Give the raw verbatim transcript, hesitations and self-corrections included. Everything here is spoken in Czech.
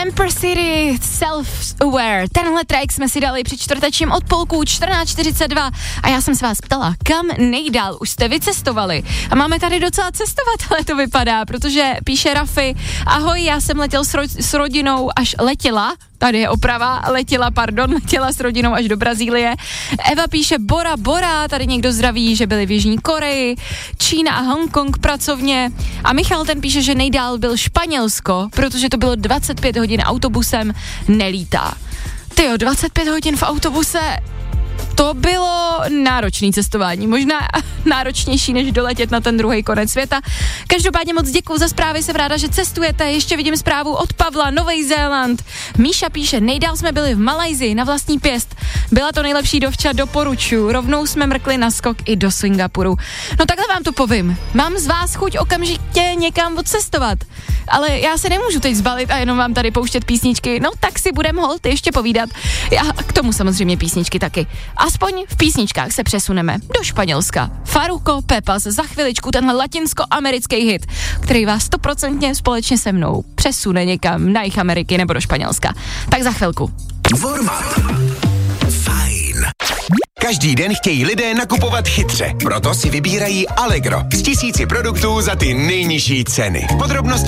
Camper City, Self-Aware. Tenhle track jsme si dali při čtvrtečním odpolku čtrnáct čtyřicet dva a já jsem se vás ptala, kam nejdál už jste vycestovali? A máme tady docela cestovatele, to vypadá, protože píše Rafi, ahoj, já jsem letěl s, ro- s rodinou až letěla, tady je oprava, letěla, pardon, letěla s rodinou až do Brazílie. Eva píše Bora Bora, tady někdo zdraví, že byli v Jižní Koreji, Čína a Hongkong pracovně. A Michal ten píše, že nejdál byl Španělsko, protože to bylo dvacet pět hodin autobusem, nelítá. Tyjo, dvacet pět hodin v autobuse, to bylo náročné cestování, možná náročnější, než doletět na ten druhý konec světa. Každopádně moc děkuju za zprávy, jsem ráda, že cestujete. Ještě vidím zprávu od Pavla, Nový Zéland. Míša píše, nejdál jsme byli v Malajsii na vlastní pěst. Byla to nejlepší dovča, doporučuji. Rovnou jsme mrkli na skok i do Singapuru. No takhle vám to povím. Mám z vás chuť okamžitě někam odcestovat. Ale já se nemůžu teď zbalit a jenom vám tady pouštět písničky. No tak si budem holt ještě povídat. A k tomu samozřejmě písničky taky. Aspoň v písničkách se přesuneme do Španělska. Farruko Pepas, za chviličku tenhle latinsko-americký hit, který vás stoprocentně společně se mnou přesune někam na jih Ameriky nebo do Španělska. Tak za chvilku. Format. Fajn. Každý den chtějí lidé nakupovat chytře, proto si vybírají Allegro s tisíci produktů za ty nejnižší ceny. Podrobnosti